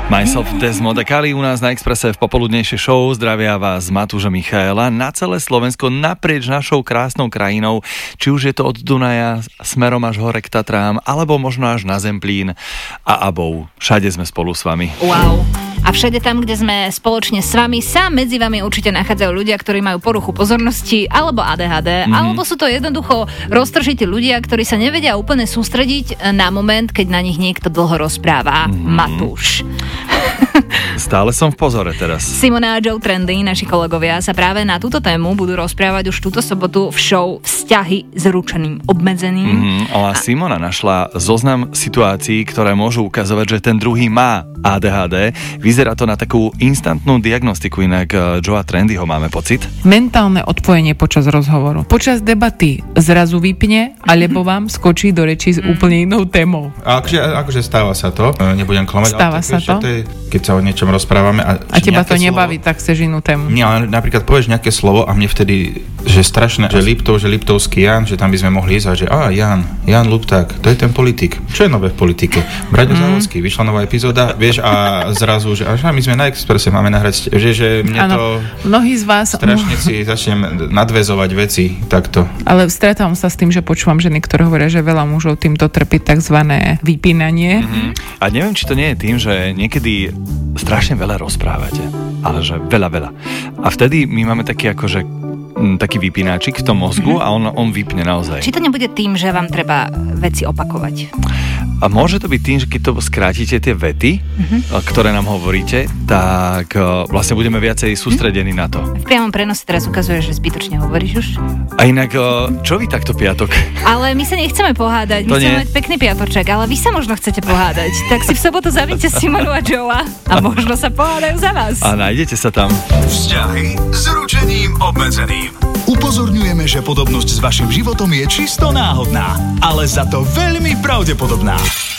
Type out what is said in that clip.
Myself Desmond Kali u nás na Expresse v popoludnejšej show. Zdravia vás Matúš a Michaela na celé Slovensko, naprieč našou krásnou krajinou, či už je to od Dunaja smerom až hore k Tatrám, alebo možno až na Zemplín a Abov. Všade sme spolu s vami. Wow. A všade tam, kde sme spoločne s vami, sa medzi vami určite nachádzajú ľudia, ktorí majú poruchu pozornosti alebo ADHD, alebo sú to jednoducho roztržití ľudia, ktorí sa nevedia úplne sústrediť na moment, keď na nich niekto dlho rozpráva. Matúš. Stále som v pozore teraz. Simona a Joe Trendy, naši kolegovia, sa práve na túto tému budú rozprávať už túto sobotu v show Vzťahy s ručeným obmedzením. Ale Simona našla zoznam situácií, ktoré môžu ukazovať, že ten druhý má ADHD. Vyzerá to na takú instantnú diagnostiku, inak Joe Trendyho máme pocit. Mentálne odpojenie počas rozhovoru. Počas debaty zrazu vypne, alebo vám skočí do reči s úplne inou témou. Akože stáva sa to, nebudem klamať. Stáva sa to? Keď sa o niečom rozprávame. A teba to nebaví, tak chceš inú tému. Nie, ale napríklad povieš nejaké slovo a mne vtedy, že strašné, že Liptovský Jan, že tam by sme mohli ísť a že Jan Lupták, to je ten politik. Čo je nové v politike? Braňo Závodský, vyšla nová epizóda, vieš, a zrazu, že my sme na Expresse, máme nahrať, že mne to... Mnohí z vás... Strašne si začnem nadväzovať veci takto. Ale stretávam sa s tým, že počúvam ženy, ktoré hovoria, že veľa mužov týmto trpí takzvané vypínanie. A neviem, či to nie je tým, že niekedy strašne veľa rozprávate, ale že veľa. A vtedy my máme taký taký vypínačik v tom mozgu a on vypne naozaj. Či to nebude tým, že vám treba veci opakovať? A môže to byť tým, že keď to skrátite tie vety, ktoré nám hovoríte, tak vlastne budeme viacej sústredení na to. V priamom prenose teraz ukazuje, že zbytočne hovoríš už. A inak, čo vy takto piatok? Ale my sa nechceme pohádať, my chceme mať pekný piatoček, ale vy sa možno chcete pohádať. Tak si v sobotu zavíte Simonu a Joea a možno sa pohádajú za vás. A nájdete sa tam. Vzťahy s ručením obmedzeným. Upozorňujeme, že podobnosť s vašim životom je čisto náhodná, ale za to veľmi pravdepodobná.